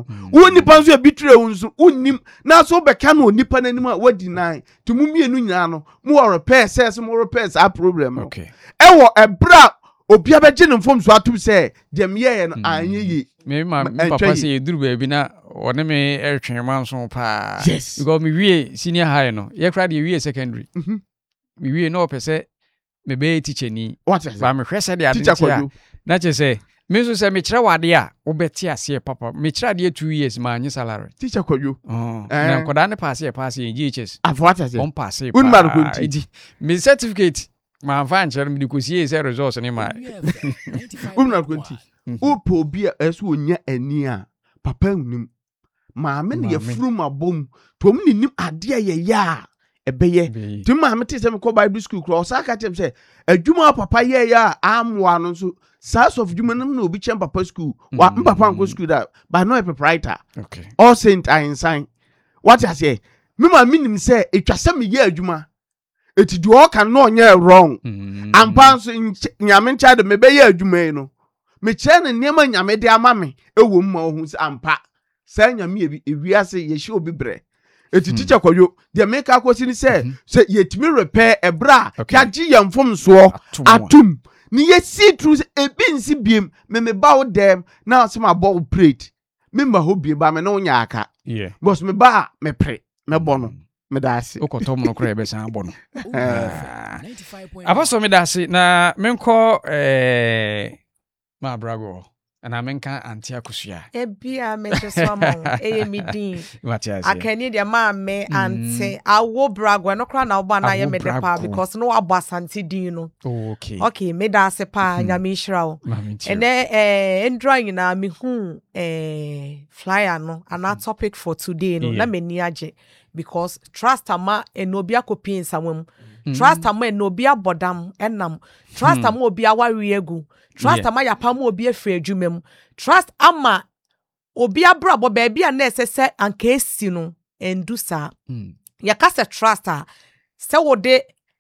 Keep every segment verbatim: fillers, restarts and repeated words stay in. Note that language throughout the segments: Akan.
no wo nipa nso e betray wo nso unnim na so be ka no nipa nanim a wadi nine to mu mienu nyina no mo repair says mo repair a problem no okay e wo ebra obi abegye ne mfom so atum say dem ye no anye yi me ma papa say eduru ba bi na one me ertwen manso pa because me wie senior high no ye kra de wie secondary mhm me wie no pese me be teacher ni ba me hwese de ade teacher na che say me so say me kire wade a wo beti ase papa me kire de two years ma anyi salary teacher kwadwo oh na koda ne pass e pass e G H S afo ase on pass e un mar kunti me certificate ma fan chere me dikosie say results ni ma un mar kunti upo obi esu onya ani a papa nnim ma me ne yefuru mabom tom ne nim ade ye ya ebeye tim ma me te se me ko Bible school kro o saka tem se adwuma papa ye ya amwa no so sas of dwuma no na obi chem papa school wa papa nko school da ba no a proprietor okay all saint Einstein what I say me ma minim se etwase me ye adwuma eti do o kan no onye wrong ampa so nyame ncha de me be ye adwuma no me kire ne niam nyame de ama me ewo mma ohun se ampa sa nyame ewiase ye hye obi bre eti teacher kwayo de make akosi ni say say yetimi repair ebra ya gi yamfom so atum ni ye see through ebi nsi biem me me ba dem na so ma ball plate me ma ho biem ba me no nya aka yeah boss me ba me pre me bono me da ase okotom no kra be san bono abaso me da ase na menko eh ma brago and amenka anti akusua ebia me jeso ma eye midin matias akani dia ma me anti awo brago no kra na oba na ye me de pa because no abo asante din no okay okay me da se pa nyame hira wo ene eh endra nyina me hu eh flyer no ana topic for today no na me ni age because trust ama enobi akopin samwam trust ama enobi abodam enam trust ama obi awari egu trust ama yapam obi afre adwumam trust ama obi abrabo ba bia na esese anka esi no endu sa yakase trust a se wode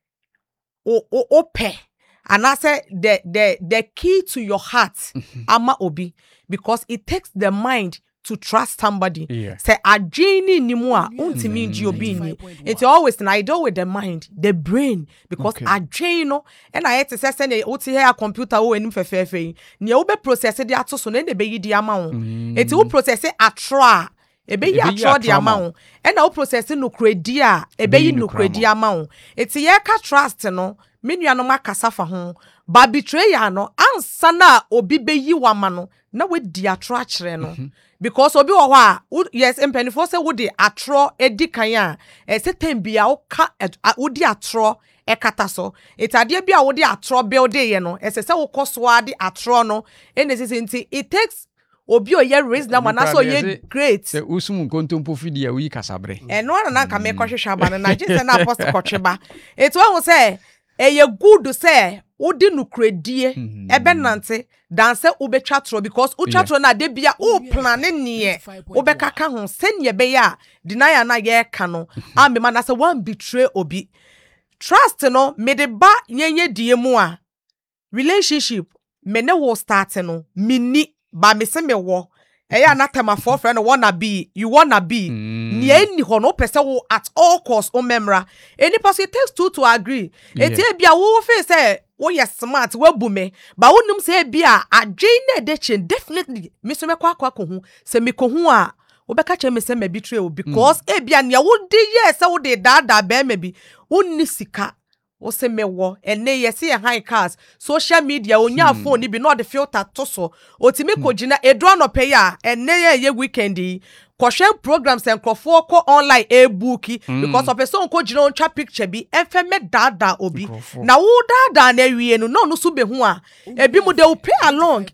o o ope and I say the the the key to your heart ama obi because it takes the mind to trust somebody. Yeah. Say ajini ni mua untimi nji obi ni. It's always an idol with the mind, the brain, because okay. ajini no and I had to say send uti here a computer o enim fefefe. Ni ube process the ato so ne be yi di ama. It's u process atra. Ebe yi atra di ama. And na u process no kredi a ebe yi no kredi ama. It's ye ka trust no. Menu no makasa fa ho. Ba betray ya no ansa na obi be yi wa ma no na we di atra kire no. Because obi wo ha yes empenifo se wo de atro edi kan a e se tembia wo ka wo di atro e kata so etade bia wo de atro build ye no e se se wo koso ade atro no e ne se nti it takes obi o ye raise na mana so ye great se usum kontompo fidi a wi kasabre e no na nka me kohwehwa ba na je se na apostle kocheba eto wo se e ye good se wo di nukredie ebe nante danse ubetwa tro because utwa tro na de bia o plan ne ubekaka ho senye be ya deny na ye ka no ambe ma na se one betray obi trust no me de ba nyenye die mu a relationship me ne wo start no mini ba me se me wo eya na tema for friend wanna be you wanna be ni eni ho no pese wo at all cost o memra any person it takes two to agree eti e bia wo fe say wo yes smart wo bu me ba wonum say bia adwen na de chen definitely me so me kwa kwa ko hu say me ko hu a wo be ka che me say me betray o because e bia ne wo de yes wo de dada be me bi wonni sika wo se me wo ene yesi e high cars social media onya phone ni bi no the filter to so otimi kogina edro no pay ya ene ye weekend yi kwhwe programs en krofo ko online e-booki because of person kogina on twa picture bi enfeme dada obi na wo dada na wie no no so be hu a ebi mu de wo pay along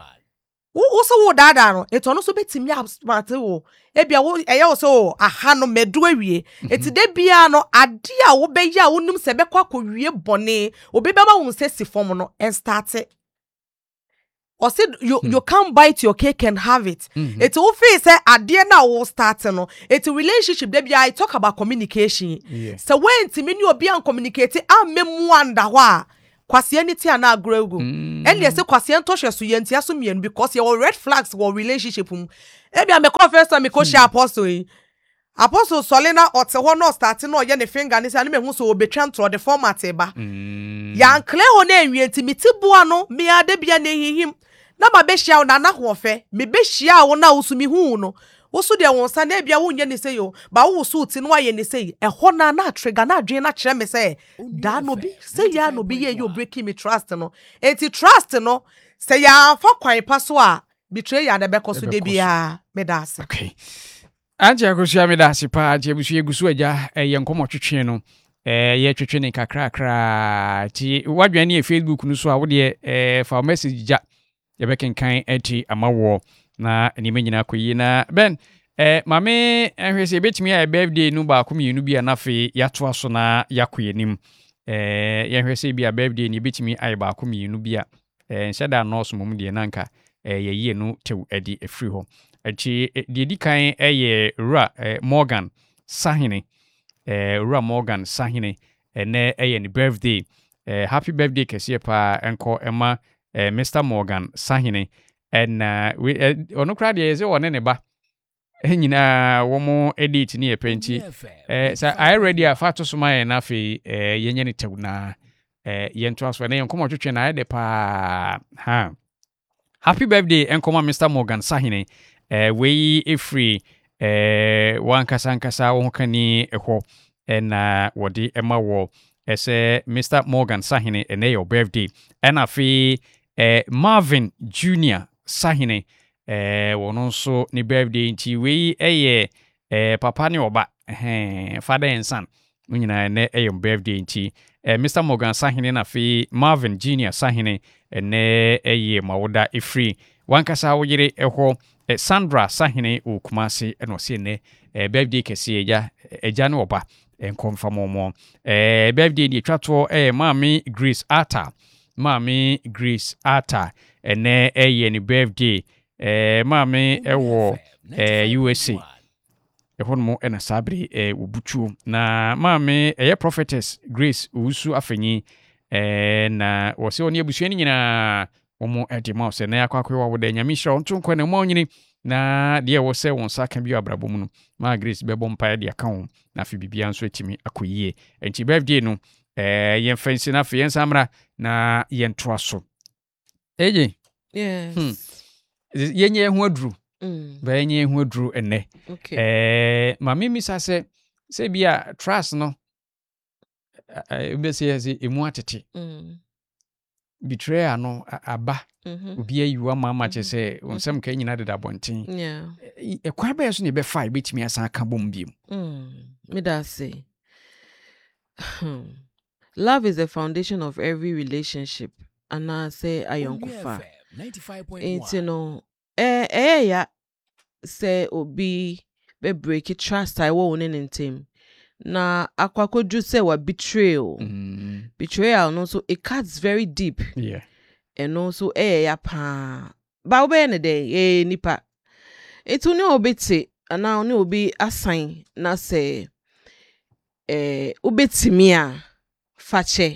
wo so wo dada no eto no so betimi smart wo ebia wo eye wo so aha no medu awie eti de bia no ade a wo be ya wonum se be kwa kowie bone obi be ma won se si form no and start it or said you hmm. you can't bite your cake and have it mm-hmm. It will face say ade na wo start no it relationship de bia I talk about communication yeah. So when ti me ni obi an communicate am memu anda ho a kwase ani ti ana agregu and yes kwase ento hwe so ye ntia so mienu because your red flags were relationship um e bia me confess to me ko share apostle yi apostle solena ote ho no start no ye ne finger ni se ani me hu so obetwa ntro the format ba ya nkle ho na enwie ntimiti bua no me ade bia na hihim na ma be hia na na ho fe me be hia wo na usumi hu no wosu de won sa na bia wo nye ne se yo ba wo su ti no aye ne se e ho na na trigger na adwen na kire me se da no bi se ya no bi ye you breaking me trust no enti trust no se ya fa kwan pa so a betray ya na be koso de bia me da ase okay anje akosia me da ase pa anje busu egusu aja ye nkomo twetwe no eh ye twetwe ne kakra kra ti wadwan ne Facebook no so a wo de eh fa message ja ye be kenkan eti amawo na enime nyina koyi na ben eh mame ehwese betimi a birthday no ba komi nu bia na fe yato aso na yakoyenim eh yehwese bia birthday ni betimi ai ba komi nu bia eh nhyeda nurse mum de nanka eh ye no tew edi efri ho echi de di kan eh Ra eh, Morgan Sahine eh Ra Morgan Sahine ene eh ni birthday eh happy birthday kese pa enko ema eh, Mister Morgan Sahine and uh, we ono kra de ze one ne ba enyina wo mo edit ni epenti eh sa I ready afa to so my na fe eh yenye ne tew na eh yento aso na yenkomo twetwe na de pa ha happy birthday enkoma Mister Morgan Sahine eh we efree eh wankasa nkasa wo kani ehwo na wodi ema wo ese Mister Morgan Sahine ene your birthday and afi eh Marvin Junior Sahine eh wono so ni birthday nti we eye eh papa ne oba eh father and son nyina ne eye birthday nti eh Mister Morgan Sahine na fi Marvin Junior Sahine ene eye mawoda efree wankasa wo yire ehwo eh, Sandra Sahine o Kumasi eno se ne eh, birthday kese eja eja ne oba enkomfa momo eh birthday ni twato eh mami Grace Ata Mami Grace Ata ene eye ni birthday eh mami ewo eh U S A ehonmo ena sabri eh obuchu na mami eye prophetess Grace usu afenyi eh na wose oni abusuani nyina omo edi mouse na yakwakwe wa woda nyamisha onto nkwa na mo nyini na de wose won saka bi abrabom no ma Grace bebo mpa de aka ho na fi bibia nso etimi akoyie enti birthday no eh yen fancy na fe yen samra na yen toaso eje yes hmm. yenye hu aduru mm. ba yenye hu aduru ene okay. eh mami misa se se bia trust no e be se yesi emu atete mm. betrayal no aba mm-hmm. obi ayiwa mama che se onsem mm-hmm. ka nyina deda bonten yeah e kwa ba yeso ne be five betimi asa aka bom biem mm me da say love is the foundation of every relationship and I say ayonkofa ninety-five point one it's no eh eh ya say obi be break trust I wo in ntem na akwakoju say wa betrayal mm. betrayal no so it cuts very deep yeah and also eh ya pa ba obe ne dey eh nipa etu ne obeti ana ne obi assign na say eh obetimi a fache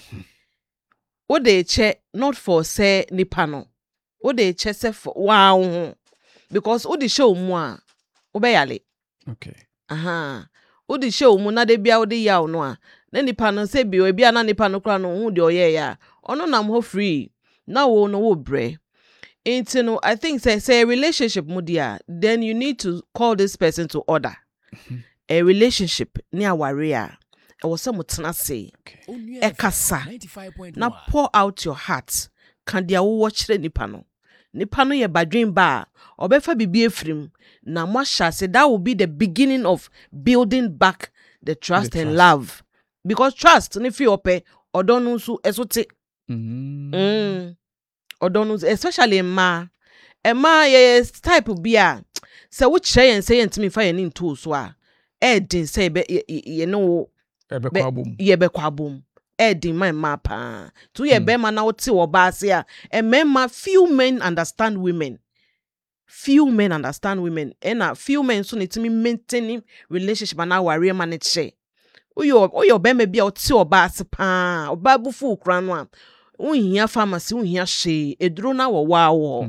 o de che not for say nipa no o de che say for wow because o de show mu a obeyale okay aha o de show mu na de bia o de yaw no a na nipa no say bi o bia na nipa no kra no hu de oye ya ono nam ho free na wo no wo bre into no I think say say relationship mu dia then you need to call this person to order mm-hmm. a relationship ni aware a e wo se mutena say e kasa na pour out your heart kan dia wo kire nipa no nipa no ye badwen ba obefa bibi efrim na mo say that will be the beginning of building back the trust the and trust. Love because trust ni fi ope odonu nso esote mm mm odonu especially ma e ma ye type bia se wo kire yen se yen timi fa yen nto so a e din se be ye no ebe kwabum ye be kwabum e din my mapa to ye be ma na wo ti wo ba se a e men few men understand women few men understand women and a few men so need to me maintaining relationship and our real manage Uyo uyo be me bia oti oba ase pa oba bufu kura no a unhia pharmacy unhia hye eduro na wo wa wo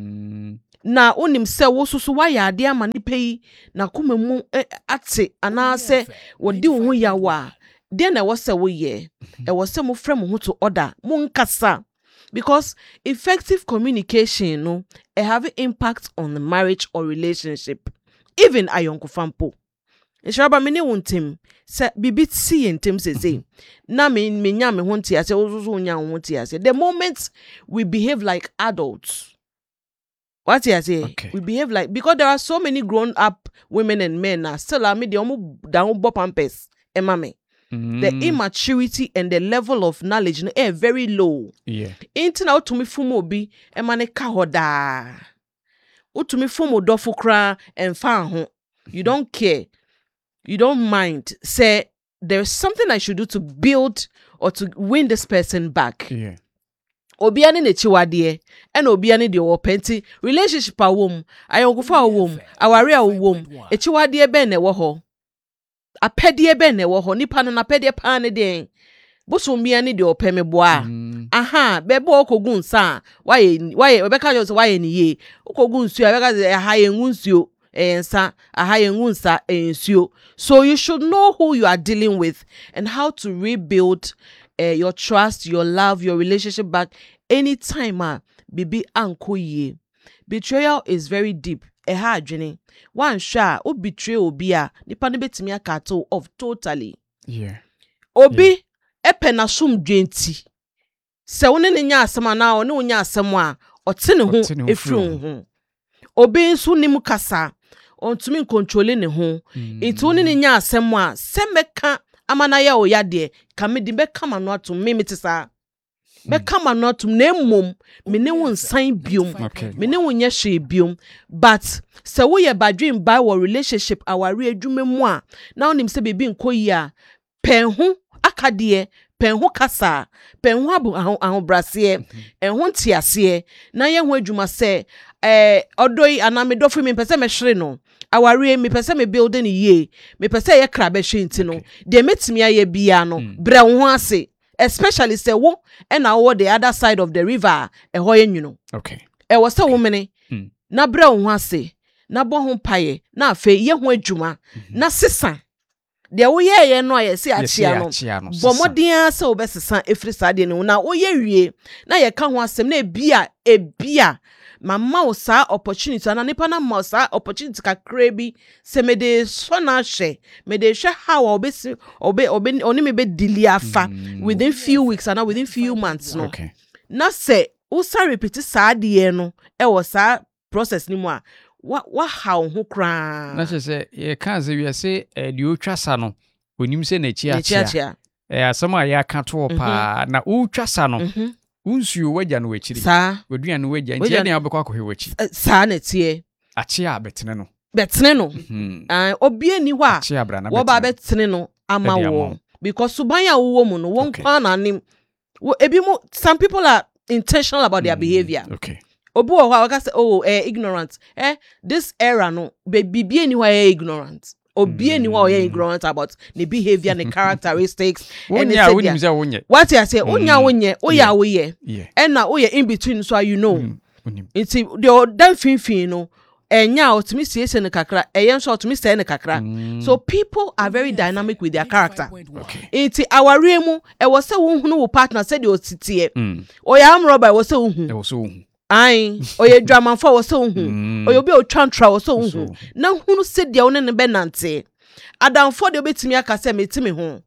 na onim se wo susu wa ya ade ama nipa yi na koma mu ate ana se wo di wo ya wa de na wo se wo ye e wo se mo frem ho to order mo nkasa because effective communication no it have impact on the marriage or relationship even ayonko fampo. Eshaba me ne wontim se bibi si yentem sese na me me nya me ho ntia se ozuzu nya ho ntia se the moment we behave like adults. What you say? Okay. We behave like because there are so many grown up women and men now still are me the omo down bo pampers emame. Mm. The immaturity and the level of knowledge no eh very low. Yeah. Inti na utumi fumo bi emane ka hoda. Utumi fumo dofo kra emfa ho. You don't care. You don't mind. Say there's something I should do to build or to win this person back. Yeah. Obiane ne chiwade and obiane de openti relationship a wom ayonkofa a wom aware a wom e chiwade be na wo ho apede be na wo ho nipa no na apede pa ne den boso obiane de opeme boa aha bebe okogu nsa waye waye obeka jo so waye ni ye okogu nsuo abeka aha ye nsuo ensa aha ye nsa ensuo. So you should know who you are dealing with and how to rebuild Uh, your trust, your love, your relationship back anytime ah bibi anko ye. Betrayal is very deep. E ha adwene. One sha o betray obi a nipa ne betimi akato of totally. Yeah. Obi yeah. Epe na sum dwenti. Se woni ne nya asem na woni wonya asem a ote ne ho efru ho. Obi nso nim kasa. Ontumi control ne ho. Enti woni ne nya asem a se meka amana ya o ya de kamedi be kama no atum me metisa be kama no atum na mmom me ne won san biom me ne won ye hwe biom but se wo ye badwin by wo relationship aware adwuma mu a na onim se bebi nkoyi a pen ho akade pen ho kasa pen ho abu aho brase en ho ntiase na ye ho adwuma se eh odoi aname dofo me pese me hwere no aware me pese me building ye me pese ye kra be hwe nti no de metimi aye bia no bre ho ase especially say wo e na wo the other side of the river e ho ye nwuno okay e wo se wo mene na bre ho ase na bo ho paye na afa ye ho adwuma na sesa de wo ye ye no ye se achia no bo modin se wo be sesa efri sade ne na wo ye wie na ye ka ho asem na ebia ebia mama o sa opportunity na nipa na ma sa opportunity ka krebi se me de so na hwe me de hwe how obesi obe obe oni me be dili afa mm. within few weeks and within few months no okay na se o sa repeat sa de no e wo sa process ni mu a wa wa how ho kra na se se ye kan se wi se de o twasa no onim se na chi achia e asama ya ka to pa na o twasa no unsuo waja no wachiri sa odua no waja ntia ne abekwa akɔhwe wachi sa na tie achia betene no betene no ah obie ni hɔ a achia bra na wo ba betene no ama wo because suban ya wo mu no won kwa na nim ebi mu some people are intentional about their behavior okay obi wo hɔ a say oh eh ignorant eh this era no bibie ni hɔ eh ignorant obi ni hɔ eh ignorant about the behavior and the characteristics and yeah we nim say wonye what you say onya wonye oya woye and na oye in between so you know it's the dan finfin no enya otimi siese ne kakra eyen so otimi say ne kakra so people are very dynamic with their character okay it's our remu e wo say wo hunu wo partner say the otitie oya am robber wo say wo hu e wo so hu ai oye drama for wo so hu oye obi o twantra wo so hu na hunu se dia wo ne be nante adam for de obetimi aka say metimi ho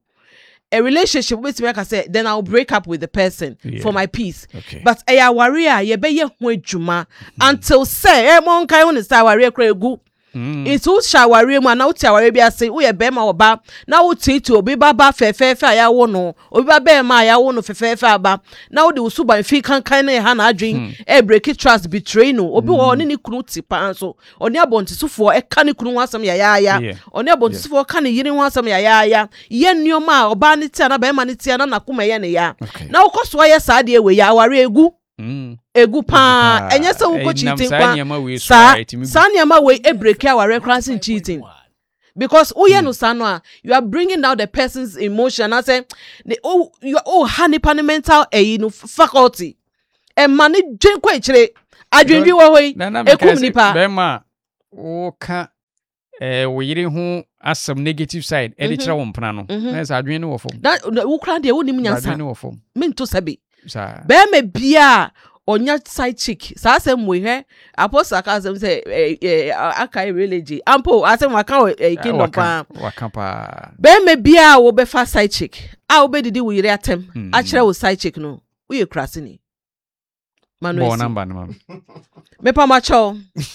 a relationship with me, I say, then I'll break up with the person yeah. for my peace. Okay. But a warrior, ye be ye juma until say, eh, mon kai on sa warrior kregu. It's all shawari man out Arabia say, we a bema or ba now tea to be baba fe fe fe ya wono, or ba ma ya wono fe fe fe ba. Now the usuba fi can kind of hana drink, eh, break it trust betray no, or be on any knuti panso, or near bonti so for a canny kunu want some ya ya, or near bonti for canny yin want some ya ya ya, yen your ma or banity and a bemanity and a kuma ya. Now, cost why a sad year we ya warrior gu. Mm. Egu pa enye se wo ko cheating kwa sa sa nyama we e break our recurrence cheating because oh yeah no sanwa you are bringing down the person's emotion. I say the oh you oh honey mental eh you know faculty and money drink quite chere adwenwi wo hoi ekum nipa be ma wo ka eh wo yire hu asem negative side e de kire wo mpana no na say adwen no wo fom that wo kran de wo nim nyansa adwen no wo fom me nto sabi sa be me bia onya side chick sa asem we he apostle aka asem say eh aka religion ampo asem waka kingdom pa waka pa be me bia wo be fa side chick a wo be didi wo yire atem a kire wo side chick no wo ye krase ni manu bo number no mam me pa macho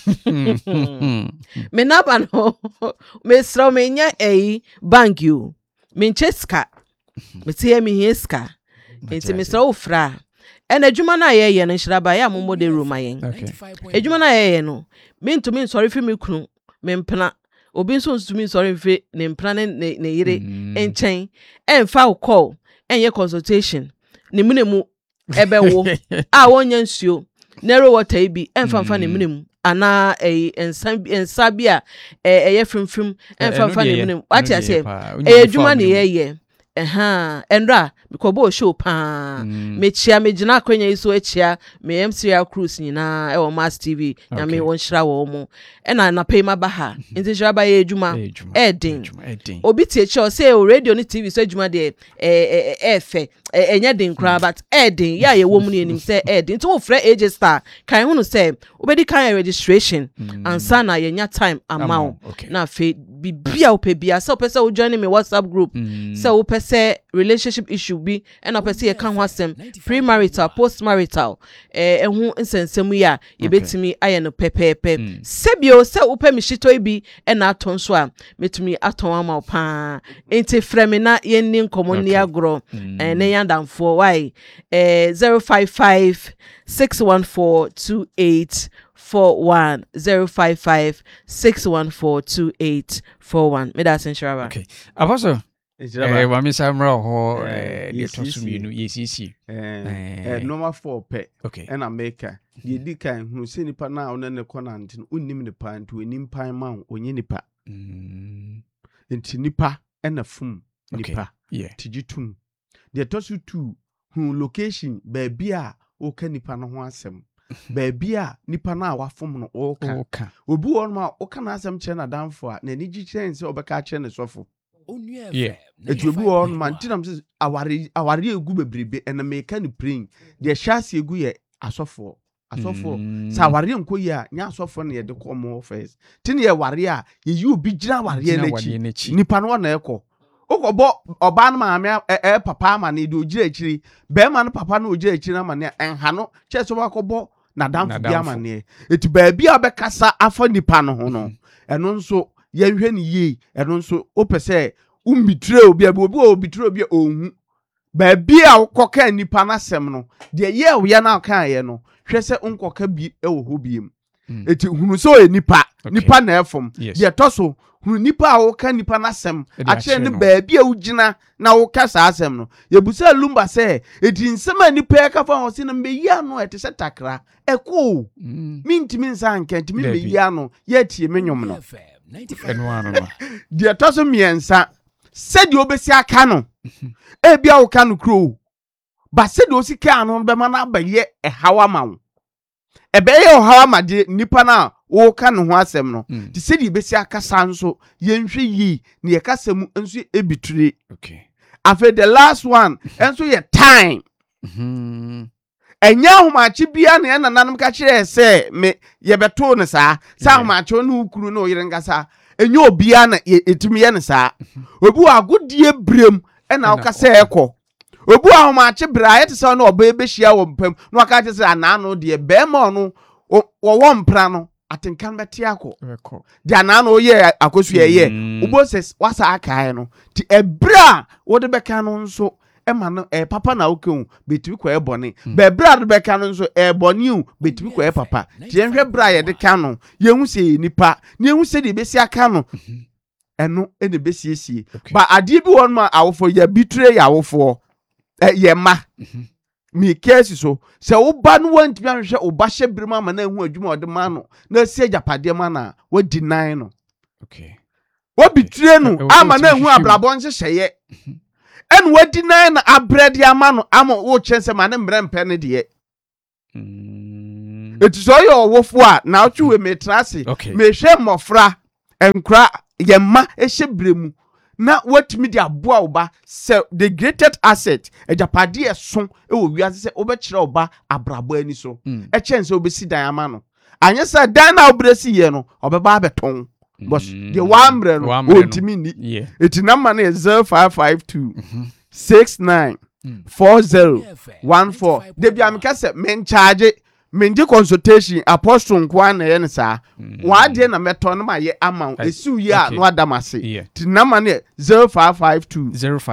me naba no me sro me nya eh bank you me cheska me tie me hiska enti me sro fra ena adwuma na ye ye no nhyiraba ya mommo de room ayen adwuma na ye ye no me ntumi nsori fi me kunu me mpena obi nso ntumi nsori fi ne mpena ne ne yire enchen emfa wo call enye consultation ne munemu ebe wo a wonya nsuo narrow water ibi emfa ne munemu ana eh ensan ensabia eh eye frimfrim emfa mfa ne munemu wati ase eh adwuma ne ye ye Aha, enra bikobo show pa me chia me gina akwanya iso echia me M C R Cruise nyina e wo Mass T V na me won hira wo mo e na na pay ma ba ha nti hira ba ye adwuma e din obi tie che o say o radio ni T V so adwuma de eh eh fe enya din kra but e din ya ye wo mu ni enim say e din nti wo frɛ A J Star kan hu no say obedi kan registration ansa na ye nya time amount na fe bibia opebia so pese o join me WhatsApp group so o pese relationship issue bi and o pese ye kan ho asem pre-marital post-marital eh ehu nsensem ya ye betimi aye no pepepe sebio se o pe mi shito bi e na aton so a metumi aton ama pa enti frame na ye ni nkomo ni agro eh ne yandamfo why eh zero five five six one four two eight four one zero five five six one four two eight four one. Me da senshiraba. Okay. Apostle. Eh wa mi samra ho eh de tosumi no yesisi. Eh number four pe. Okay. And America. Ye di kan hu se nipa na ona ne kona ntin unnim nipa nti onim pan ma onye nipa. Mm. Nti nipa ena fum nipa. Okay. Yeah. Tijitum. De tosu tu hu location ba bia o ka nipa no ho asem. Baby a nipa na wafom no oka obi won ma oka na asem che na danfo a na ni gi chen se obeka che ne sofo yeah etu obi won ma ntinam se aware aware egu bebrebe ena me ka ni praying de hwase egu ye asofo asofo sa aware nko yi a nya asofo na ye de komo first tin ye ware a ye yi obi gira ware n'echi nipa no na ekọ okobo oba no ma me e papa ma na de ogira akiri be ma no papa no ogira akiri na ma ne enha no che so wakobo na damfo bia ma ne eti ba bia obekasa afa nipa no ho no eno nso ye hwe ne yi eno nso opese umbitire obi obi obitire obi ohun ba bia ukoka nipa na sem no de ye wo ya na kan ye no hwe se unkoka bi e wo ho biem eti hunu so e nipa nipa na efom de toso hunu nipa a wo ka nipa na sem a kire ne ba bia ugina na wo ka sa asem no ye busa lumba se eti nsem a nipa ka fa ho se no meyi ano ete se takra eko mintimi nsa nka ntimi meyi ano ye tie menwom no eno ano no de toso miensa se de obesi aka no e bia wo ka no kro ba se de osika ano be ma na abaye e hawa ma wo e be ye hawa ma de nipa na wo ka no ho asem no ti se de besi aka sanso ye nhwe yi ne ye kasem enso ebiture okay after the last one enso ye time mhm enya homachi bia ne na nanom ka kire se me ye beto ne saa sa homachi no ukuru no yire ngasa enya obia na etimi ye ne saa obi agodie brem ena wo ka se ekọ obu ahomachi bra ye te se no oba ebehia wo mpam no aka te se anano de be ma no wo wo mpra no atenkan beti akọ de anano ye akosu ye ye obo se wasa aka no ti ebra wo de beka no nso ema no eh papa na okeun betimi kwa ebone be bra de beka no nso eh boniu betimi kwa papa ti enhwe bra ye de ka no ye hu se nipa ne hu se de besi aka no eno ene besiesie ba ade bi won ma awofo ya bitre ya awofo eh ye ma mi kesi so se wo ba no wantimi anhwe wo ba hye birima ma na hu adwuma ode ma no na sie japade ma na wo deny no okay What betray no ama na hu abrabon hyehyeye en wadi nan na abrede ama no ama wo chense ma ne mbre mpe ne de mm it so your wofo a na otwe me trase me hwe mofra enkra yemma ehye bremu na watimi de aboa oba se the greatest asset ejapade eso e wo wiase se obekire oba abrabo ani so e chense obesi dan ama no anye se dan na obresi ye no obeba abeton but the one brand ultimate ni it number is zero five five two six nine four zero one four de bia me kase men charge men di consultation apostle nkwa na ye ne sa wa de na meto no ma ye amount esu ye a no adamase ti number ne zero five five two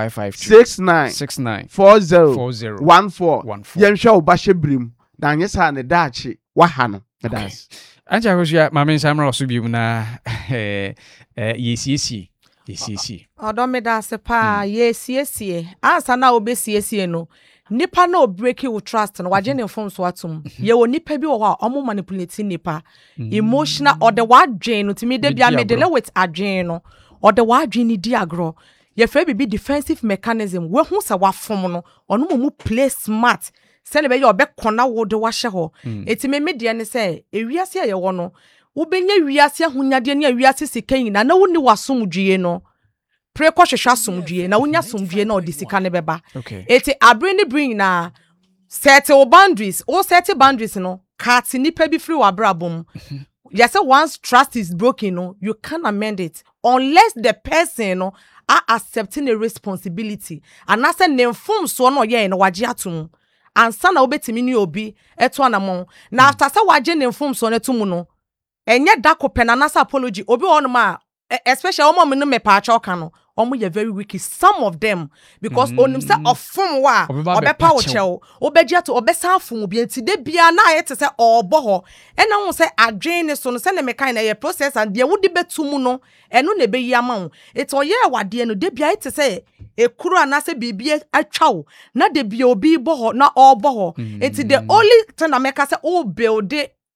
six nine four zero one four ye hwe oba hye brim na anye sa ne daachi wa ha no das Anja hoja mama nsamra oso bi na eh yesiesie yesiesie odo me da se pa yesiesie ansa na obesiesie no nipa na break you trust no waje ne phone so atum ye wo nipa bi wo ha omo manipulate nipa emotional or the wadwen no timi de bia me de with adwen no or the wadwen ni di agro ye fe bi defensive mechanism we hu se wafom no ono mo play smart sene be ye obekona wo de wa hye ho etime media ne se ewiase ye wo no wo benya wiase ahonyade ne wiase sikan na na woni wasomdwie no pre ko hwehwa somdwie na wonya somdwie na odi sika ne beba eti abreni bring na set your boundaries o set boundaries no cut nipa bi free wa brabom yes once trust is broken no you can't amend it unless the person no are accepting a responsibility and as an inform so no ye no waje atum ansa na obetimi ni obi eto anamon na after say waje ne inform so neto mu no enye da kopena na sa apology obi won ma especially omo me no me pa acha oka no omo ye very weak some of them because mm. onim say ofom wa obepa wo chew obegia to obesa afom obi enti de bia na ayete say obo ho ena won say adwen ne so no say na me kan na ye process and de wudi betum no eno na be yi ama wo it oye wade no de bia ayete say ekuru anase bibie atwa wo na de bia obi bo ho na obo ho enti the only thing na make say o build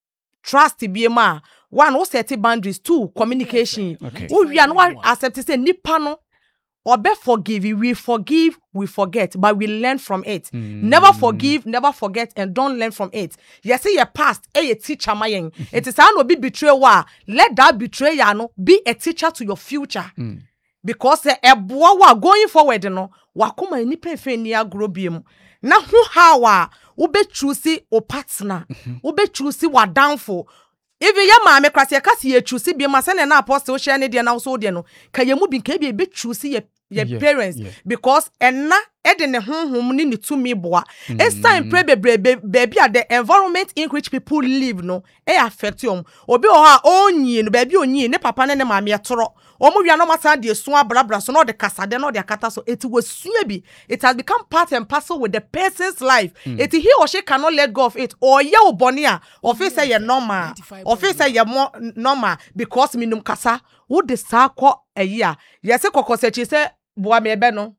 trust bia ma one who set boundaries, two communication okay. We are not accept say nipa no obe forgive, we forgive, we forget, but we learn from it. Mm. Never forgive, never forget, and don't learn from it. You say your past, eh, a teacher mayen. It is no be betrayal. Let that betrayal no be a teacher to your future. Mm. Because a boy going forward, no, wakuma nipa fe ni agro biem. Na who how ube choose o partner, ube choose wa downfall. Even ya ma me kwase kase ye choose bi ma se na apostle share ne de na so de no ka ye mu bi ka bi be choose ye ye yeah, parents yeah. Because enna e de ne honhom ni ne to me boa mm. It's time pray baby baby the environment in which people live no e affect you obi o ha onyi no baby onyi ne papa ne ne ma me toro omo wia no masa de so abrabra so no de kasade no de akata so it was sua bi it has become part and parcel with the person's life mm. It he or she cannot let go of it or ye oboni a of it say ye normal of it say ye more normal because minum kasa wo de sa ko eya ye se kokosechi se boa me ebe no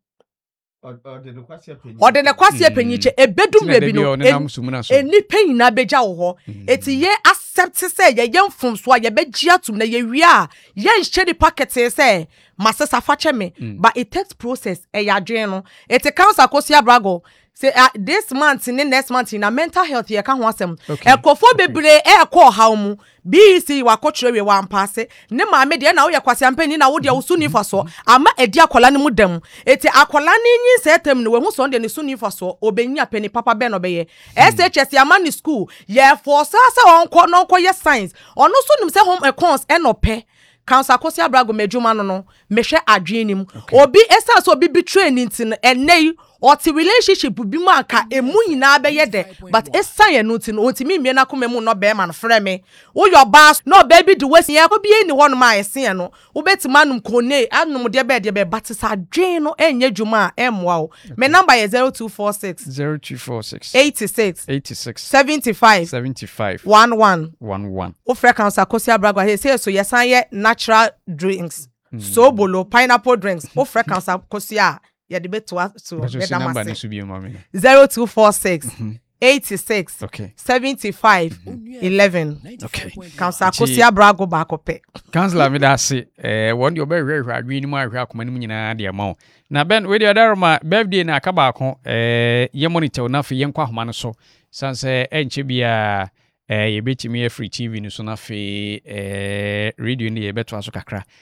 o de ne kwase penyiche ebedum rebi no eni peyin na beja wo ho eti ye accept say ye yemfum so ye begia tum na ye wi a ye nhye di packet say masesa fache me but it takes process e ya dwen no eti cancer kosia brago say uh, this month in next month in a mental health ye ka ho asem ekofo bebre e ko haw mu B C wa kochire we wan passe ne ma me de na wo ye kwase ampani na wo de wo suni faso ama edi akola ne mu dem eti akola ne nyin setem ne we hu so de ne suni faso obenya pani papa be no be ye S H S ama ni school ye for sa sa won ko no ko ye science ono so nim se home econs e no pe Council Kosia Brago medjuma no no mehwe adwenim obi esa so obi bi training tin enei or ti relationship bi mu aka emu nyina be ye de but esa ye no tin ontimi mie na komemu no be man frɛ me wo your boss no baby do wesi ye ko bi ni wono ma ese no wo betima num kone anum de be de be but sa dwen no enye dwuma emwa wo me number ye zero two four six eighty-six seventy-five eleven wo frɛ Council Kosia Brago he say so yesan ye natural drinks mm. So bolo pineapple drinks wo frɛ Council Kosia ye de beto so zero two four six eighty-six Okay. seventy-five eleven Okay. Councilor Kosia Brago Bakope. Councilor me da se eh won de obehwe hwe adwe ni mu ahwe akoma ni mu nyina de ma wo. Na ben we de odaroma birthday na aka ba ko eh ye monitor na fe ye nkwa homa no so. Sanse enche bia eh ye betimi free T V ni so na fe eh radio ni ye beto aso kakra.